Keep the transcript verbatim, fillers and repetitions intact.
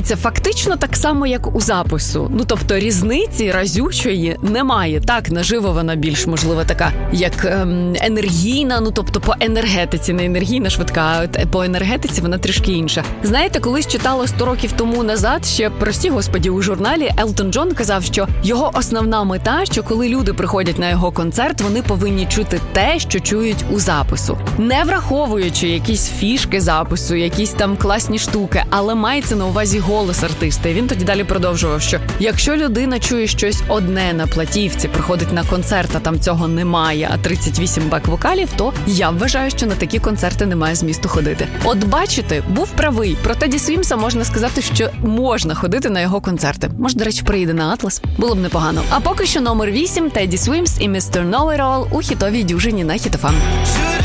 Дивіться, фактично так само, як у запису. Ну, тобто різниці разючої немає. Так, наживо вона більш, можливо, така, як ем, енергійна, ну, тобто по енергетиці, не енергійна, швидка, а по енергетиці вона трішки інша. Знаєте, колись читала сто років тому назад, ще, прості господі, у журналі Елтон Джон казав, що його основна мета, що коли люди приходять на його концерт, вони повинні чути те, що чують у запису. Не враховуючи якісь фішки запису, якісь там класні штуки, але мається на увазі голос артиста. І він тоді далі продовжував, що якщо людина чує щось одне на платівці, приходить на концерт, а там цього немає, а тридцять вісім бек-вокалів, то я вважаю, що на такі концерти немає змісту ходити. От бачите, був правий. Про Теді Свімса можна сказати, що можна ходити на його концерти. Може, до речі, приїде на Атлас. Було б непогано. А поки що номер вісім – Теді Свімс і містер Know It All у хітовій дюжині на Хіт еф ем.